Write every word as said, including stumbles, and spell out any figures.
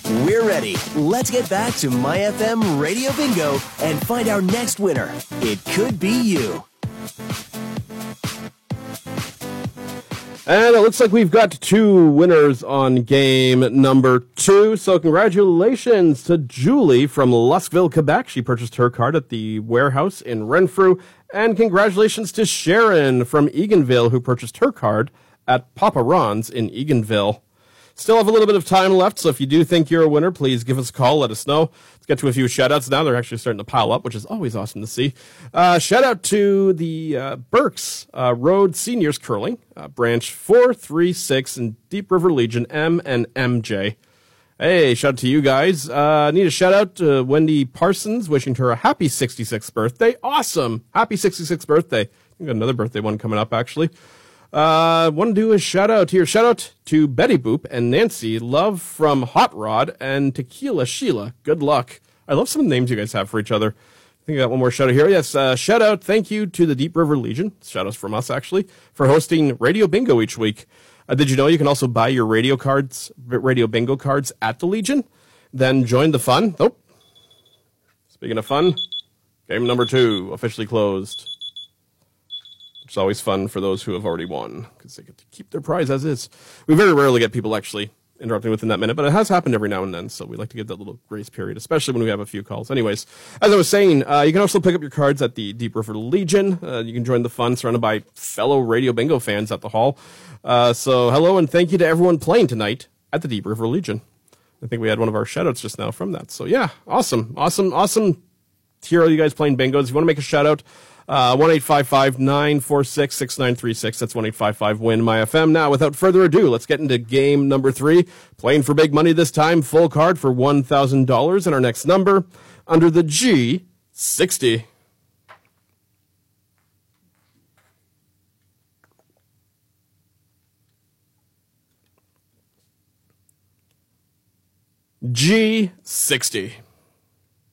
We're ready. Let's get back to My F M Radio Bingo and find our next winner. It could be you. And it looks like we've got two winners on game number two. So congratulations to Julie from Luskville, Quebec. She purchased her card at the warehouse in Renfrew. And congratulations to Sharon from Eganville, who purchased her card at Papa Ron's in Eganville. Still have a little bit of time left, so if you do think you're a winner, please give us a call, let us know. Let's get to a few shout-outs now. They're actually starting to pile up, which is always awesome to see. Uh, shout-out to the uh, Berks uh, Road Seniors Curling, uh, Branch four, three, six, and Deep River Legion, M and M J. Hey, shout out to you guys. Uh, need a shout-out to Wendy Parsons, wishing her a happy sixty-sixth birthday. Awesome! Happy sixty-sixth birthday. We've got another birthday one coming up, actually. Uh, want to do a shout out here. Shout out to Betty Boop and Nancy. Love from Hot Rod and Tequila Sheila. Good luck. I love some of the names you guys have for each other. I think I got one more shout out here. Yes, uh, shout out. Thank you to the Deep River Legion. Shout outs from us, actually, for hosting Radio Bingo each week. Uh, did you know you can also buy your radio cards, Radio Bingo cards at the Legion? Then join the fun. Oh, speaking of fun, game number two officially closed. It's always fun for those who have already won, because they get to keep their prize as is. We very rarely get people actually interrupting within that minute, but it has happened every now and then, so we like to give that little grace period, especially when we have a few calls. Anyways, as I was saying, uh, you can also pick up your cards at the Deep River Legion. Uh, you can join the fun surrounded by fellow Radio Bingo fans at the hall. Uh, so hello and thank you to everyone playing tonight at the Deep River Legion. I think we had one of our shout-outs just now from that. So yeah, awesome, awesome, awesome to hear all you guys playing bingos. If you want to make a shout-out, Uh, one eight five five, nine four six, six nine three six. That's one eight five five, W I N, M Y F M. Now, without further ado, let's get into game number three. Playing for big money this time. Full card for one thousand dollars. And our next number, under the G sixty. G sixty.